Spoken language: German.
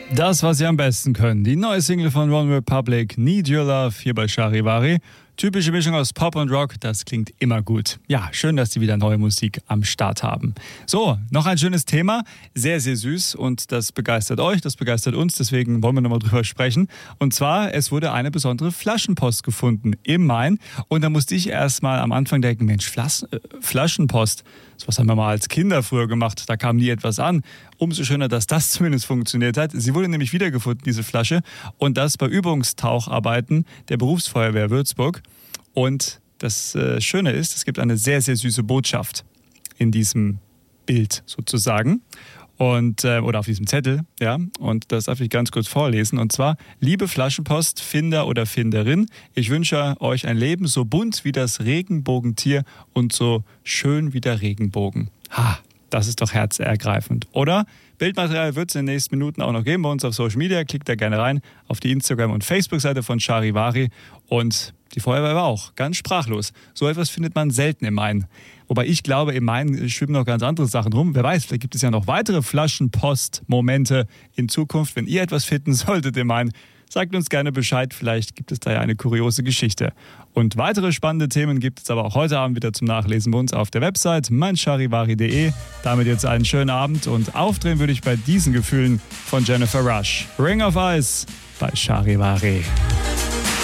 Das, was sie am besten können. Die neue Single von One Republic, Need Your Love, hier bei Charivari. Typische Mischung aus Pop und Rock, das klingt immer gut. Ja, schön, dass die wieder neue Musik am Start haben. So, noch ein schönes Thema, sehr, sehr süß und das begeistert euch, das begeistert uns, deswegen wollen wir nochmal drüber sprechen. Und zwar, es wurde eine besondere Flaschenpost gefunden im Main und da musste ich erstmal am Anfang denken, Mensch, Flaschenpost, sowas haben wir mal als Kinder früher gemacht, da kam nie etwas an. Umso schöner, dass das zumindest funktioniert hat. Sie wurde nämlich wiedergefunden, diese Flasche, und das bei Übungstaucharbeiten der Berufsfeuerwehr Würzburg. Und das Schöne ist, es gibt eine sehr, sehr süße Botschaft in diesem Bild sozusagen. Und, oder auf diesem Zettel, ja. Und das darf ich ganz kurz vorlesen. Und zwar, liebe Flaschenpost, Finder oder Finderin, ich wünsche euch ein Leben so bunt wie das Regenbogentier und so schön wie der Regenbogen. Ha! Das ist doch herzergreifend, oder? Bildmaterial wird es in den nächsten Minuten auch noch geben bei uns auf Social Media. Klickt da gerne rein auf die Instagram- und Facebook-Seite von Charivari. Und die Feuerwehr war auch ganz sprachlos. So etwas findet man selten im Main. Wobei ich glaube, im Main schwimmen noch ganz andere Sachen rum. Wer weiß, vielleicht gibt es ja noch weitere Flaschenpost-Momente in Zukunft. Wenn ihr etwas finden solltet im Main, sagt uns gerne Bescheid, vielleicht gibt es da ja eine kuriose Geschichte. Und weitere spannende Themen gibt es aber auch heute Abend wieder zum Nachlesen bei uns auf der Website meincharivari.de. Damit jetzt einen schönen Abend und aufdrehen würde ich bei diesen Gefühlen von Jennifer Rush. Ring of Ice bei Charivari.